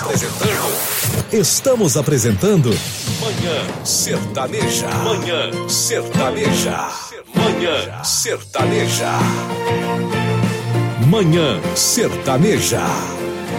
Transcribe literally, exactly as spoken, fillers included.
apresentando. Estamos apresentando Manhã Sertaneja. Manhã Sertaneja. Manhã Sertaneja. Manhã Sertaneja.